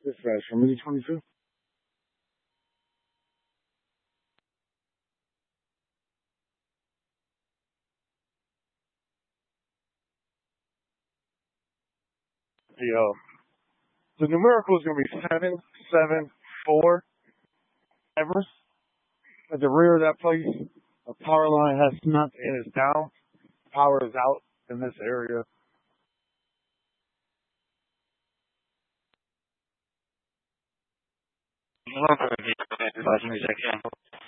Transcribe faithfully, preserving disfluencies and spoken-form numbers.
Dispatch from Mini twenty-two. Yo, the numerical is going to be seven seven four. Everest. At the rear of that place, a power line has snapped and is down. Power is out in this area. Advising me, Jack.